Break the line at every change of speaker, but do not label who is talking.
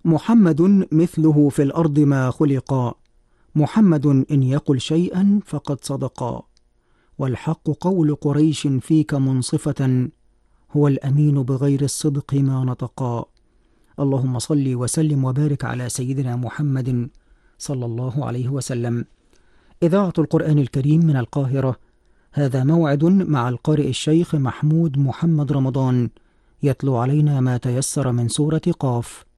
محمد مثله في الأرض ما خلقا، محمد إن يقل شيئا فقد صدقا، والحق قول قريش فيك منصفة، هو الأمين بغير الصدق ما نطقا. اللهم صل وسلم وبارك على سيدنا محمد صلى الله عليه وسلم. إذاعة القرآن الكريم من القاهرة، هذا موعد مع القارئ الشيخ محمود محمد رمضان، يتلو علينا ما تيسر من سورة قاف.